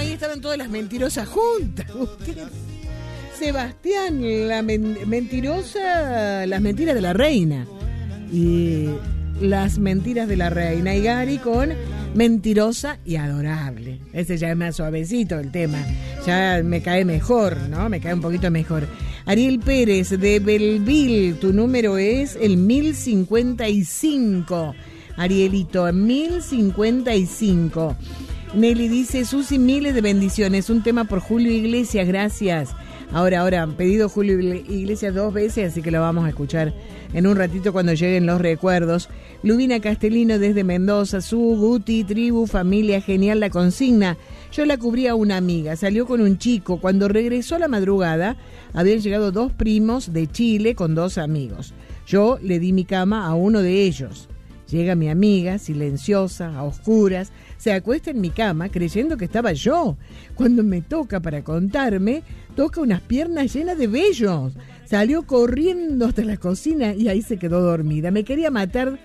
ahí estaban todas las mentirosas juntas. Sebastián, la mentirosa, las mentiras de la reina. Y las mentiras de la reina. Y Gary con mentirosa y adorable. Ese ya es más suavecito el tema. Ya me cae mejor, ¿no? Me cae un poquito mejor. Ariel Pérez de Belleville, tu número es el 1055. Arielito, 1055. Nelly dice, Susi, miles de bendiciones. Un tema por Julio Iglesias, gracias. Ahora, han pedido Julio Iglesias 2 veces, así que lo vamos a escuchar en un ratito cuando lleguen los recuerdos. Lubina Castellino desde Mendoza, Su, Guti, tribu, familia, genial la consigna. Yo la cubrí a una amiga, salió con un chico. Cuando regresó a la madrugada, habían llegado 2 primos de Chile con 2 amigos. Yo le di mi cama a uno de ellos. Llega mi amiga, silenciosa, a oscuras, se acuesta en mi cama creyendo que estaba yo. Cuando me toca para contarme, toca unas piernas llenas de vellos. Salió corriendo hasta la cocina y ahí se quedó dormida. Me quería matar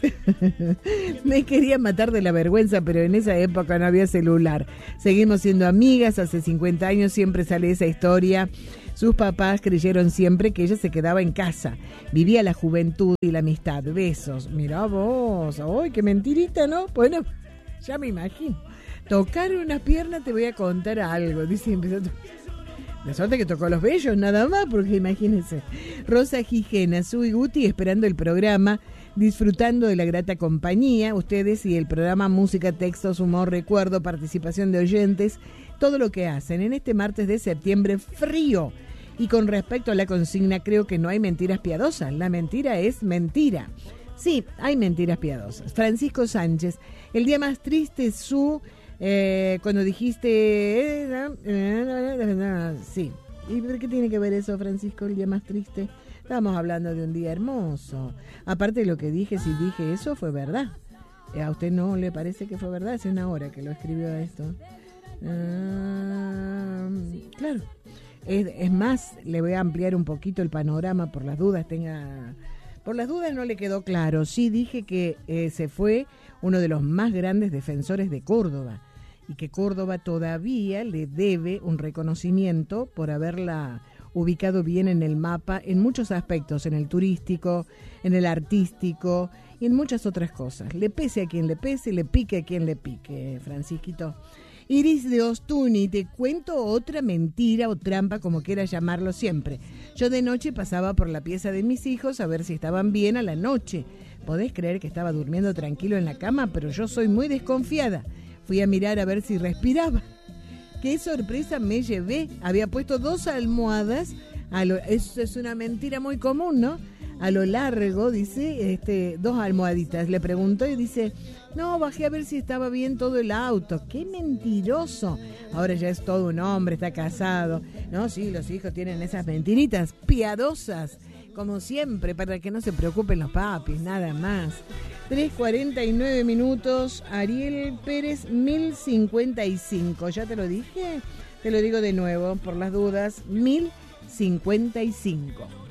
de la vergüenza, pero en esa época no había celular. Seguimos siendo amigas, hace 50 años siempre sale esa historia. Sus papás creyeron siempre que ella se quedaba en casa. Vivía la juventud y la amistad. Besos. Mirá vos. ¡Ay, qué mentirita!, ¿no? Bueno, ya me imagino. Tocar una pierna, te voy a contar algo. Dice, empezó de suerte que tocó los vellos, nada más, porque imagínense. Rosa Gijena, Su y Guti esperando el programa, disfrutando de la grata compañía. Ustedes y el programa Música, Textos, Humor, Recuerdo, participación de oyentes, todo lo que hacen en este martes de septiembre frío. Y con respecto a la consigna, creo que no hay mentiras piadosas. La mentira es mentira. Sí, hay mentiras piadosas. Francisco Sánchez, el día más triste, Su, cuando dijiste... sí. ¿Y por qué tiene que ver eso, Francisco, el día más triste? Estábamos hablando de un día hermoso. Aparte de lo que dije, si dije eso, fue verdad. ¿A usted no le parece que fue verdad? Hace una hora que lo escribió esto. Claro. Es más, le voy a ampliar un poquito el panorama por las dudas. Por las dudas no le quedó claro. Sí dije que se fue uno de los más grandes defensores de Córdoba y que Córdoba todavía le debe un reconocimiento por haberla ubicado bien en el mapa en muchos aspectos, en el turístico, en el artístico y en muchas otras cosas. Le pese a quien le pese, le pique a quien le pique, Francisquito. Iris de Ostuni, te cuento otra mentira o trampa, como quieras llamarlo siempre. Yo de noche pasaba por la pieza de mis hijos a ver si estaban bien a la noche. Podés creer que estaba durmiendo tranquilo en la cama, pero yo soy muy desconfiada. Fui a mirar a ver si respiraba. ¡Qué sorpresa me llevé! Había puesto 2 almohadas. Eso es una mentira muy común, ¿no? A lo largo, dice, 2 almohaditas. Le preguntó y dice, no, bajé a ver si estaba bien todo el auto. ¡Qué mentiroso! Ahora ya es todo un hombre, está casado. No, sí, los hijos tienen esas mentiritas piadosas, como siempre, para que no se preocupen los papis, nada más. 3:49 minutos, Ariel Pérez, 1055. ¿Ya te lo dije? Te lo digo de nuevo, por las dudas, 1055.